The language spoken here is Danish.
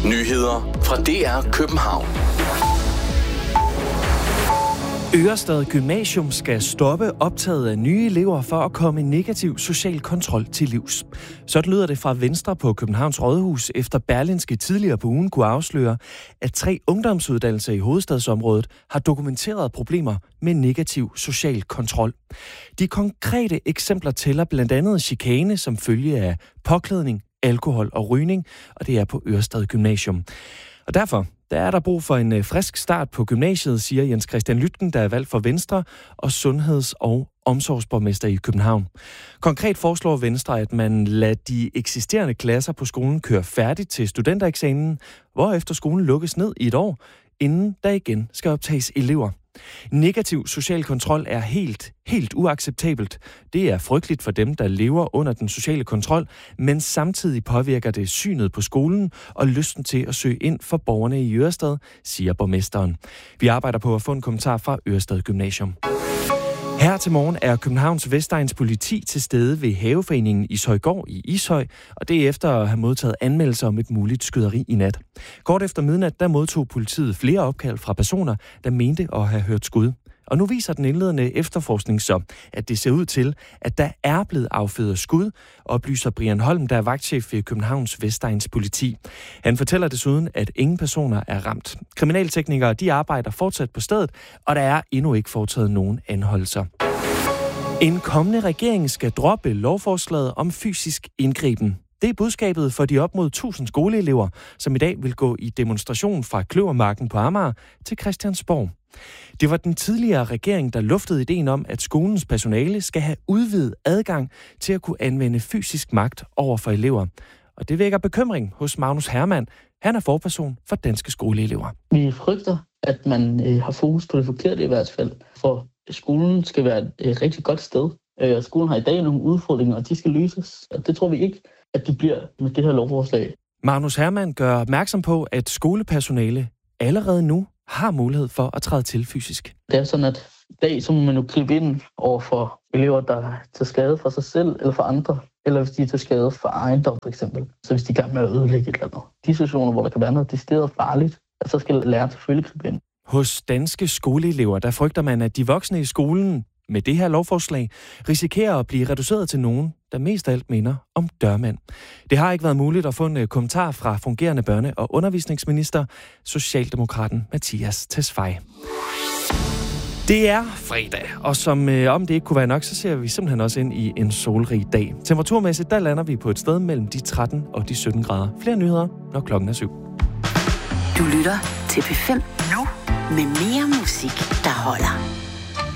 Nyheder fra DR København. Ørestad Gymnasium skal stoppe optaget af nye elever for at komme negativ social kontrol til livs. Sådan lyder det fra Venstre på Københavns Rådhus, efter Berlingske tidligere på ugen kunne afsløre, at 3 ungdomsuddannelser i hovedstadsområdet har dokumenteret problemer med negativ social kontrol. De konkrete eksempler tæller blandt andet chikane som følge af påklædning, alkohol og rygning, og det er på Ørestad Gymnasium. Og derfor der er der brug for en frisk start på gymnasiet, siger Jens Christian Lytken, der er valgt for Venstre og sundheds- og omsorgsborgmester i København. Konkret foreslår Venstre, at man lader de eksisterende klasser på skolen køre færdigt til studentereksamen, hvorefter skolen lukkes ned i et år, inden der igen skal optages elever. Negativ social kontrol er helt uacceptabelt. Det er frygteligt for dem, der lever under den sociale kontrol, men samtidig påvirker det synet på skolen og lysten til at søge ind for borgerne i Ørestad, siger borgmesteren. Vi arbejder på at få en kommentar fra Ørestad Gymnasium. Her til morgen er Københavns Vestegns politi til stede ved Haveforeningen Ishøjgård i Ishøj, og det er efter at have modtaget anmeldelser om et muligt skyderi i nat. Kort efter midnat, der modtog politiet flere opkald fra personer, der mente at have hørt skud. Og nu viser den indledende efterforskning så, at det ser ud til, at der er blevet affyret skud, oplyser Brian Holm, der er vagtchef ved Københavns Vestegns politi. Han fortæller desuden, at ingen personer er ramt. Kriminalteknikere, de arbejder fortsat på stedet, og der er endnu ikke foretaget nogen anholdelser. En kommende regering skal droppe lovforslaget om fysisk indgriben. Det er budskabet for de op mod 1000 skoleelever, som i dag vil gå i demonstration fra Kløvermarken på Amager til Christiansborg. Det var den tidligere regering, der luftede ideen om, at skolens personale skal have udvidet adgang til at kunne anvende fysisk magt over for elever. Og det vækker bekymring hos Magnus Hermann. Han er forperson for Danske Skoleelever. Vi frygter, at man har fokus på det forkerte i hvert fald, for skolen skal være et rigtig godt sted. Skolen har i dag nogle udfordringer, og de skal løses. Og det tror vi ikke, at det bliver med det her lovforslag. Magnus Hermann gør opmærksom på, at skolepersonale allerede nu har mulighed for at træde til fysisk. Det er sådan, at i dag så må man jo gribe ind over for elever, der er til skade for sig selv eller for andre, eller hvis de er til skade for ejendom for eksempel. Så hvis de er i gang med at ødelægge et eller andet. De situationer, hvor der kan være noget decideret farligt, så skal læreren selvfølgelig gribe ind. Hos Danske Skoleelever, der frygter man, at de voksne i skolen med det her lovforslag risikerer at blive reduceret til nogen, der mest af alt minder om dørmænd. Det har ikke været muligt at få en kommentar fra fungerende børne- og undervisningsminister, Socialdemokraten Mattias Tesfaye. Det er fredag, og som om det ikke kunne være nok, så ser vi simpelthen også ind i en solrig dag. Temperaturmæssigt, der lander vi på et sted mellem de 13 og de 17 grader. Flere nyheder, når klokken er 7. Du lytter til P5 nu med mere musik, der holder.